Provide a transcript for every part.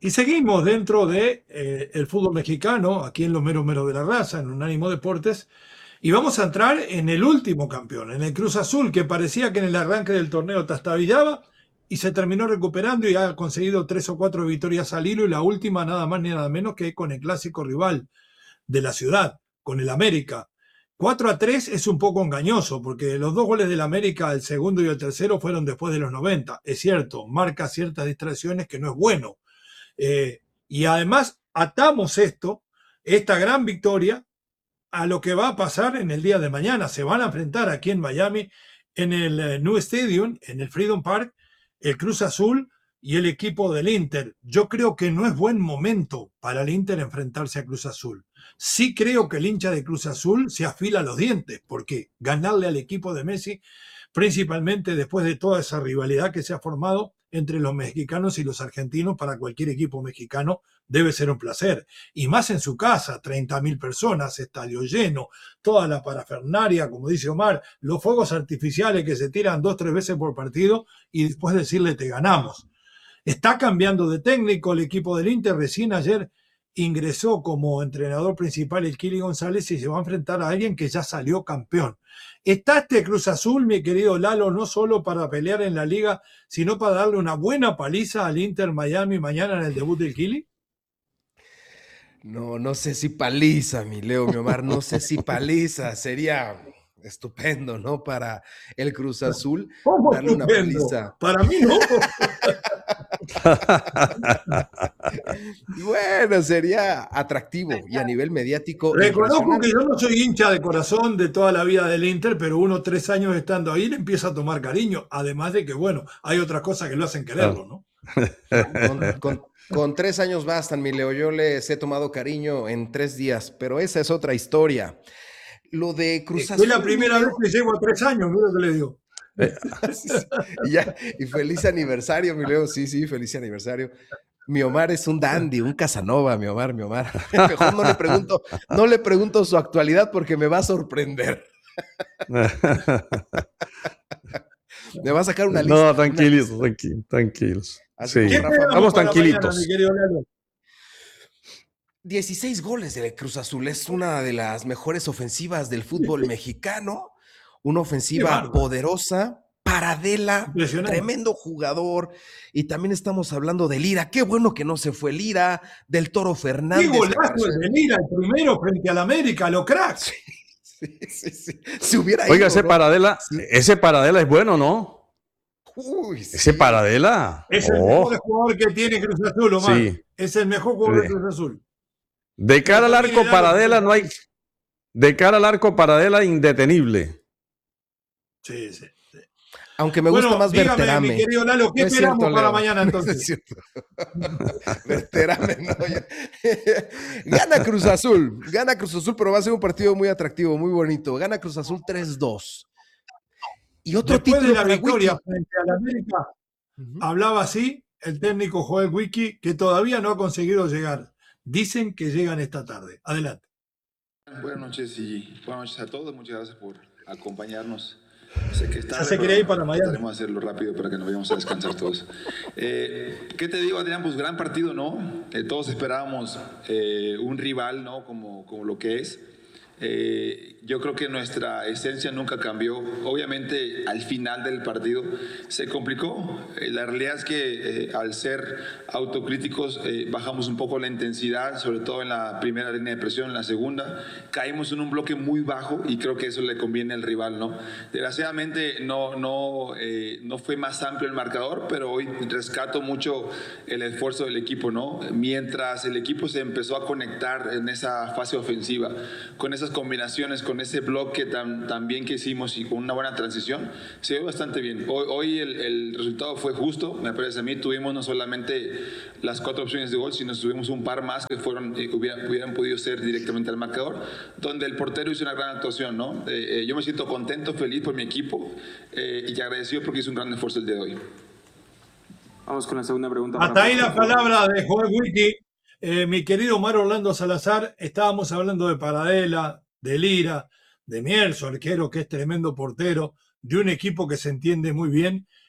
Y seguimos dentro de el fútbol mexicano, aquí en los meros meros de la raza, en Unánimo Deportes, y vamos a entrar en el último campeón, en el Cruz Azul, que parecía que en el arranque del torneo trastabillaba y se terminó recuperando y ha conseguido 3 o 4 victorias al hilo, y la última nada más ni nada menos que con el clásico rival de la ciudad, con el América. 4-3 es un poco engañoso, porque los 2 goles del América, el segundo y el tercero, fueron después de los 90. Es cierto, marca ciertas distracciones que no es bueno. Y además atamos esta gran victoria, a lo que va a pasar en el día de mañana. Se van a enfrentar aquí en Miami, en el New Stadium, en el Freedom Park, el Cruz Azul y el equipo del Inter. Yo creo que no es buen momento para el Inter enfrentarse a Cruz Azul. Sí creo que el hincha de Cruz Azul se afila los dientes, porque ganarle al equipo de Messi, principalmente después de toda esa rivalidad que se ha formado entre los mexicanos y los argentinos, para cualquier equipo mexicano debe ser un placer. Y más en su casa, 30.000 personas, estadio lleno, toda la parafernaria, como dice Omar, los fuegos artificiales que se tiran 2 o 3 veces por partido y después decirle te ganamos. Está cambiando de técnico el equipo del Inter. Recién ayer ingresó como entrenador principal el Kili González y se va a enfrentar a alguien que ya salió campeón. Está este Cruz Azul, mi querido Lalo, no solo para pelear en la liga, sino para darle una buena paliza al Inter Miami mañana en el debut del Kili. No sé si paliza, mi Leo, mi Omar, no sé si paliza. Sería estupendo, ¿no? Para el Cruz Azul ¿Cómo darle una estupendo? paliza. Para mí no. Y bueno, sería atractivo y a nivel mediático Reconozco que impresionante. yo no soy hincha de corazón de toda la vida del Inter, pero 3 años estando ahí le empieza a tomar cariño. Además de que, bueno, hay otras cosas que lo hacen quererlo, ¿no? Con 3 años bastan, mi Leo. Yo les he tomado cariño en 3 días, pero esa es otra historia. Lo de Cruz Azul. Es la primera vez que llego a 3 años, mira lo que le digo. Sí. Y feliz aniversario, mi Leo. Sí, feliz aniversario. Mi Omar es un dandy, un Casanova, mi Omar. Mejor no le pregunto su actualidad porque me va a sorprender. Me va a sacar una lista. No, tranquilos. Sí. Vamos tranquilitos. Mañana, 16 goles del Cruz Azul. Es una de las mejores ofensivas del fútbol mexicano. Una ofensiva poderosa. Paradela, tremendo jugador. Y también estamos hablando de Lira. Qué bueno que no se fue Lira, del Toro Fernández. ¡Qué golazo de Lira, el primero frente al América, lo cracks! Sí. Se hubiera Oiga, ido, ese Paradela es bueno, ¿no? Uy, ese Paradela. Es el mejor jugador que tiene Cruz Azul, Omar. Sí. Es el mejor jugador de Cruz Azul. De cara al arco Paradela no hay. De cara al arco Paradela indetenible. Sí. Aunque me gusta más dígame, Berterame. Mi querido Lalo, ¿qué esperamos para mañana entonces? Berterame, no. Gana Cruz Azul, pero va a ser un partido muy atractivo, muy bonito. Gana Cruz Azul 3-2. Y otro Después título de la victoria Wiki. frente al América, hablaba así el técnico Joel Wiki, que todavía no ha conseguido llegar. Dicen que llegan esta tarde. Adelante. Buenas noches a todos. Muchas gracias por acompañarnos. Sé que está ya se quería ir para Miami. Trataremos de hacerlo rápido para que nos vayamos a descansar todos. ¿Qué te digo, Adrián? Pues gran partido, ¿no? Todos esperábamos un rival, ¿no? Como lo que es. Yo creo que nuestra esencia nunca cambió. Obviamente al final del partido se complicó. La realidad es que al ser autocríticos bajamos un poco la intensidad, sobre todo en la primera línea de presión. En la segunda caímos en un bloque muy bajo y creo que eso le conviene al rival, ¿no? Desgraciadamente no fue más amplio el marcador, pero hoy rescato mucho el esfuerzo del equipo, ¿no? Mientras el equipo se empezó a conectar en esa fase ofensiva, con esas combinaciones, con ese bloque tan bien que hicimos y con una buena transición, se vio bastante bien. Hoy el resultado fue justo, me parece a mí. Tuvimos no solamente las 4 opciones de gol, sino tuvimos un par más que hubieran podido ser directamente al marcador, donde el portero hizo una gran actuación, ¿no? Yo me siento contento, feliz por mi equipo y agradecido porque hizo un gran esfuerzo el día de hoy. Vamos con la segunda pregunta. Hasta ahí la palabra de Joel Wiki. Mi querido Omar Orlando Salazar, estábamos hablando de Paradela, de Lira, de Mierzo, arquero que es tremendo portero, de un equipo que se entiende muy bien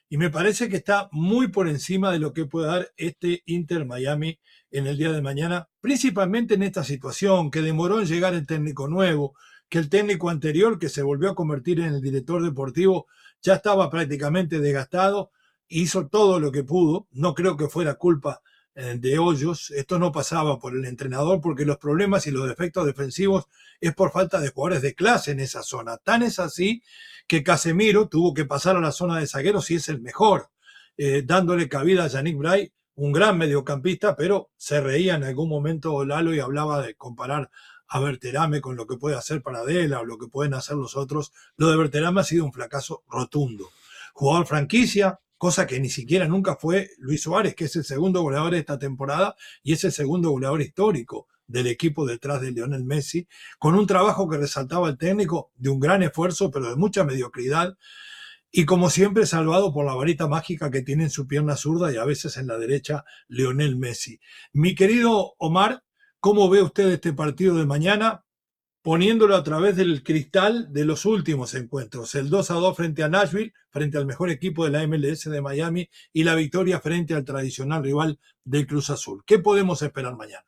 y me parece que está muy por encima de lo que puede dar este Inter Miami en el día de mañana, principalmente en esta situación, que demoró en llegar el técnico nuevo, que el técnico anterior, que se volvió a convertir en el director deportivo, ya estaba prácticamente desgastado, hizo todo lo que pudo, no creo que fuera culpa de Hoyos, esto no pasaba por el entrenador, porque los problemas y los defectos defensivos es por falta de jugadores de clase en esa zona. Tan es así que Casemiro tuvo que pasar a la zona de zagueros y es el mejor, dándole cabida a Yannick Bray, un gran mediocampista, pero se reía en algún momento Lalo y hablaba de comparar a Berterame con lo que puede hacer Paradela o lo que pueden hacer los otros. Lo de Berterame ha sido un fracaso rotundo. Jugador franquicia, cosa que ni siquiera nunca fue Luis Suárez, que es el segundo goleador de esta temporada y es el segundo goleador histórico del equipo detrás de Lionel Messi, con un trabajo que resaltaba el técnico de un gran esfuerzo, pero de mucha mediocridad, y como siempre salvado por la varita mágica que tiene en su pierna zurda y a veces en la derecha Lionel Messi. Mi querido Omar, ¿cómo ve usted este partido de mañana? Poniéndolo a través del cristal de los últimos encuentros, el 2-2 frente a Nashville, frente al mejor equipo de la MLS de Miami, y la victoria frente al tradicional rival del Cruz Azul. ¿Qué podemos esperar mañana?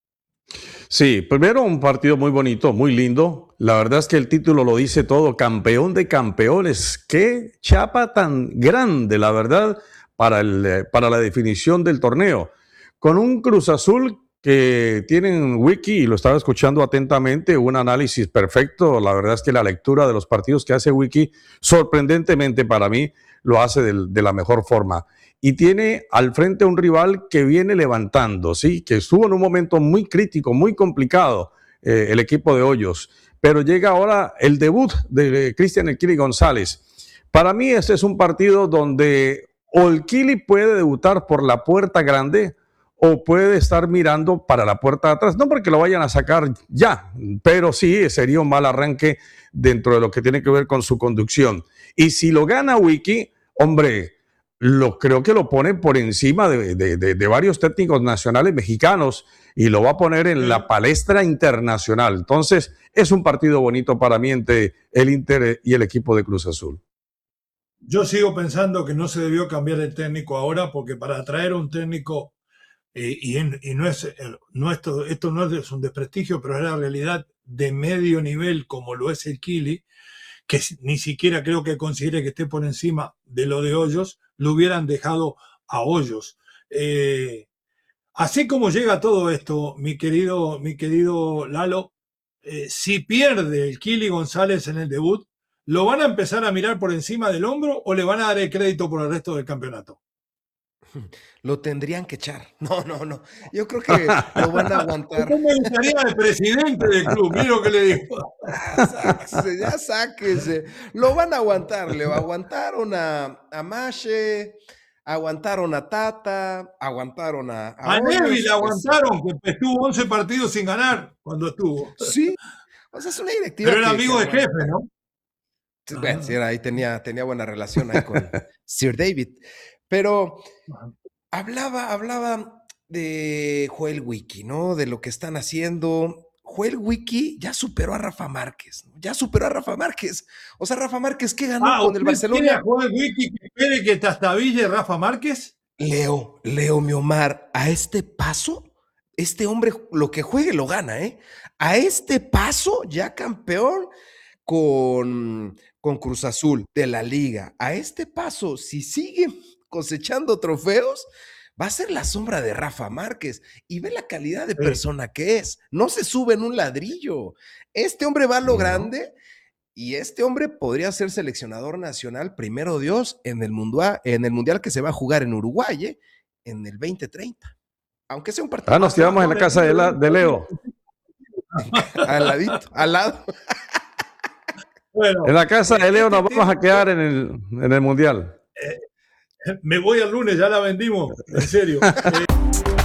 Sí, primero un partido muy bonito, muy lindo. La verdad es que el título lo dice todo, campeón de campeones. Qué chapa tan grande, la verdad, para la definición del torneo. Con un Cruz Azul que tienen Wiki, y lo estaba escuchando atentamente, un análisis perfecto. La verdad es que la lectura de los partidos que hace Wiki, sorprendentemente para mí, lo hace de la mejor forma. Y tiene al frente un rival que viene levantando, ¿sí? Que estuvo en un momento muy crítico, muy complicado, el equipo de Hoyos. Pero llega ahora el debut de Cristian El Kili González. Para mí este es un partido donde o el Kili puede debutar por la puerta grande o puede estar mirando para la puerta de atrás. No porque lo vayan a sacar ya, pero sí sería un mal arranque dentro de lo que tiene que ver con su conducción. Y si lo gana Wiki, hombre, creo que lo pone por encima de varios técnicos nacionales mexicanos y lo va a poner en la palestra internacional. Entonces, es un partido bonito para mí entre el Inter y el equipo de Cruz Azul. Yo sigo pensando que no se debió cambiar el técnico ahora, porque para atraer a un técnico, esto no es un desprestigio, pero es la realidad, de medio nivel como lo es el Kili, que ni siquiera creo que considere que esté por encima de lo de Hoyos, lo hubieran dejado a Hoyos. Así como llega todo esto, mi querido Lalo, si pierde el Kili González en el debut, ¿lo van a empezar a mirar por encima del hombro o le van a dar el crédito por el resto del campeonato? Lo tendrían que echar. No. Yo creo que lo van a aguantar. ¿Cómo me gustaría de presidente del club? Mira lo que le digo. Ya sáquese. Lo van a aguantar. Le aguantaron a Mache, aguantaron a Tata, aguantaron a Neville aguantaron, que estuvo 11 partidos sin ganar cuando estuvo. Sí. O sea, es una directiva. Pero era amigo de jefe, ¿no? Bueno, sí, ahí tenía buena relación ahí con Sir David. Pero hablaba de Joel Wiki, ¿no? De lo que están haciendo. Joel Wiki ya superó a Rafa Márquez, ¿no? O sea, Rafa Márquez, ¿qué ganó con el Barcelona? ¿Tiene a Joel Wiki que espere que trastabille Rafa Márquez? Leo, mi Omar, a este paso, este hombre lo que juegue lo gana, ¿eh? A este paso, ya campeón con Cruz Azul de la Liga. A este paso, si sigue cosechando trofeos, va a ser la sombra de Rafa Márquez. Y ve la calidad de persona que es. No se sube en un ladrillo. Este hombre va a lo grande y este hombre podría ser seleccionador nacional, primero Dios, en el mundial que se va a jugar en Uruguay, en el 2030. Aunque sea un partido. Nos quedamos en la casa de Leo. Al ladito, al lado. Bueno, en la casa de Leo nos vamos a quedar en el mundial. Me voy al lunes, ya la vendimos, en serio.